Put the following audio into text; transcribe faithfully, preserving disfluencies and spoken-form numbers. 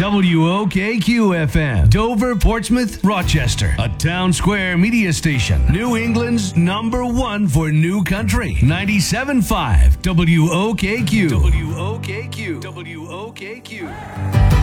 W O K Q F M, Dover, Portsmouth, Rochester, a town square media station. New England's number one for new country. ninety-seven point five W O K Q. W O K Q. W O K Q.